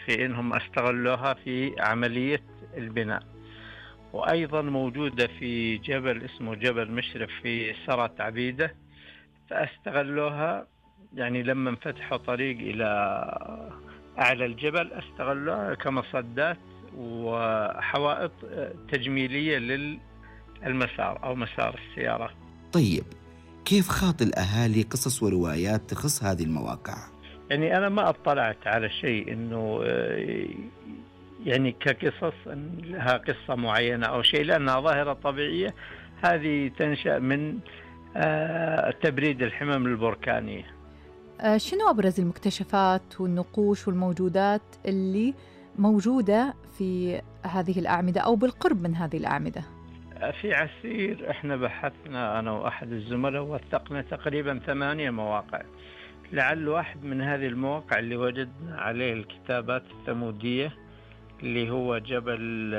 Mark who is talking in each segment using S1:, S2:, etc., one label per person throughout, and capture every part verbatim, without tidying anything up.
S1: في إنهم استغلوها في عملية البناء. وأيضا موجودة في جبل اسمه جبل مشرف في سرة عبيدة، فاستغلوها يعني لما فتحوا طريق إلى أعلى الجبل استغلوها كمصدات وحوائط تجميلية للمسار أو مسار السيارة.
S2: طيب، كيف خاض الأهالي قصص وروايات تخص هذه المواقع؟
S1: يعني أنا ما اطلعت على شيء إنه يعني كقصص لها قصة معينة أو شيء، لأنها ظاهرة طبيعية هذه تنشأ من تبريد الحمم البركانية.
S3: شنو أبرز المكتشفات والنقوش والموجودات اللي موجودة في هذه الأعمدة أو بالقرب من هذه الأعمدة؟
S1: في عسير احنا بحثنا أنا وأحد الزملاء ووثقنا تقريبا ثمانية مواقع. لعل واحد من هذه المواقع اللي وجدنا عليه الكتابات الثمودية اللي هو جبل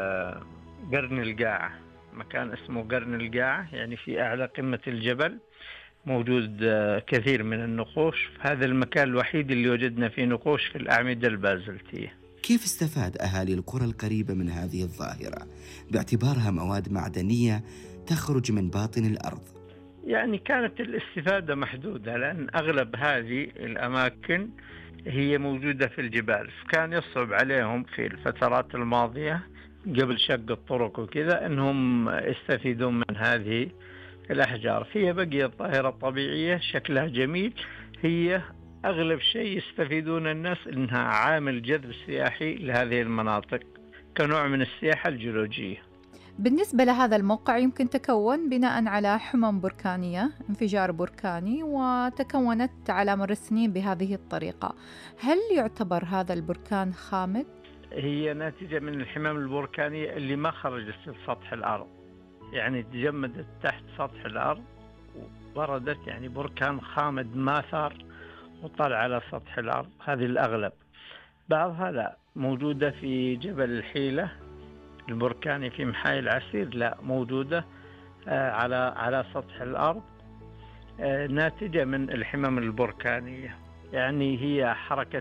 S1: قرن القاعة، مكان اسمه قرن القاعة، يعني في أعلى قمة الجبل موجود كثير من النقوش. هذا المكان الوحيد اللي وجدنا فيه نقوش في الأعمدة البازلتية.
S2: كيف استفاد أهالي القرى القريبة من هذه الظاهرة باعتبارها مواد معدنية تخرج من باطن الأرض؟
S1: يعني كانت الاستفادة محدودة، لأن أغلب هذه الأماكن هي موجودة في الجبال، فكان يصعب عليهم في الفترات الماضية قبل شق الطرق وكذا أنهم يستفيدون من هذه الأحجار. هي بقيت ظاهرة طبيعية شكلها جميل، هي أغلب شيء يستفيدون الناس أنها عامل جذب سياحي لهذه المناطق كنوع من السياحة الجيولوجية.
S3: بالنسبة لهذا الموقع يمكن تكون بناء على حمم بركانية، انفجار بركاني، وتكونت على مر السنين بهذه الطريقة. هل يعتبر هذا البركان خامد؟
S1: هي ناتجة من الحمم البركانية اللي ما خرجت لسطح الأرض، يعني تجمدت تحت سطح الأرض وبردت، يعني بركان خامد ما ثار وطلع على سطح الأرض. هذه الأغلب. بعضها لا، موجودة في جبل الحيلة البركاني في محاي العسير، لا موجودة آه على على سطح الأرض، آه ناتجة من الحمم البركانية. يعني هي حركة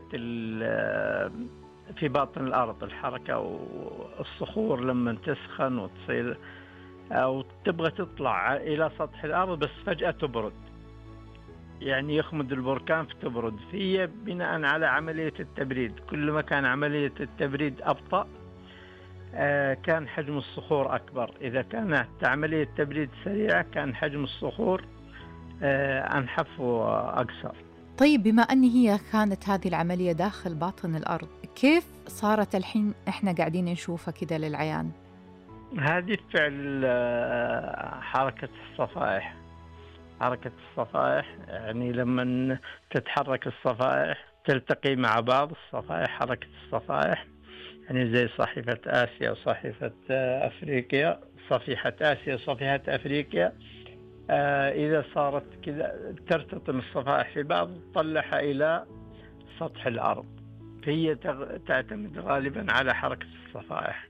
S1: في باطن الأرض، الحركة والصخور لما تسخن وتصير أو تبغى تطلع إلى سطح الأرض بس فجأة تبرد، يعني يخمد البركان فتبرد. هي بناء على عملية التبريد، كل ما كان عملية التبريد أبطأ آه كان حجم الصخور أكبر، إذا كانت عملية تبريد سريعة كان حجم الصخور آه أنحف وأقصر.
S3: طيب، بما أن هي كانت هذه العملية داخل باطن الأرض، كيف صارت الحين إحنا قاعدين نشوفها كده للعيان؟
S1: هذه فعل آه حركة الصفائح. حركة الصفائح يعني لما تتحرك الصفائح تلتقي مع بعض الصفائح، حركة الصفائح يعني زي صحيفة آسيا وصحيفة أفريقيا، صفيحة آسيا وصفيحة أفريقيا. آه إذا صارت كذا ترتطم الصفائح في بعض وتطلعها إلى سطح الأرض، فهي تعتمد غالبا على حركة الصفائح.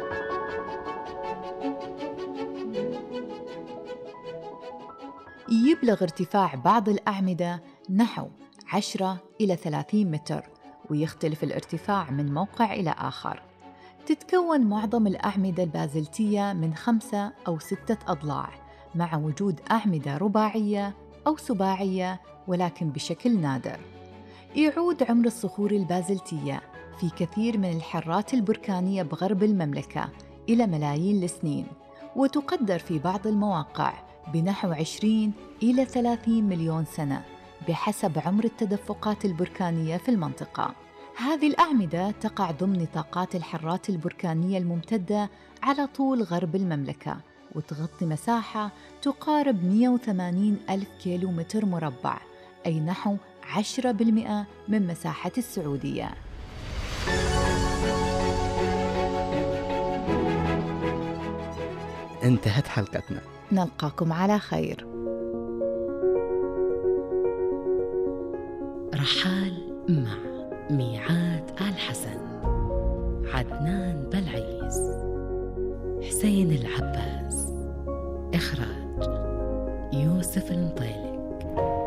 S3: يبلغ ارتفاع بعض الأعمدة نحو عشرة إلى ثلاثين متر، ويختلف الارتفاع من موقع إلى آخر. تتكون معظم الأعمدة البازلتية من خمسة أو ستة أضلاع، مع وجود أعمدة رباعية أو سباعية ولكن بشكل نادر. يعود عمر الصخور البازلتية في كثير من الحرات البركانية بغرب المملكة إلى ملايين السنين، وتقدر في بعض المواقع بنحو عشرين إلى ثلاثين مليون سنة بحسب عمر التدفقات البركانية في المنطقة. هذه الأعمدة تقع ضمن نطاقات الحرات البركانية الممتدة على طول غرب المملكة، وتغطي مساحة تقارب مئة وثمانين ألف كيلو متر مربع، أي نحو عشرة بالمئة من مساحة السعودية.
S2: انتهت حلقتنا،
S3: نلقاكم على خير.
S4: رحال مع ميعاد آل حسن، عدنان بلعيس، حسين العباس، إخراج يوسف المطيلي.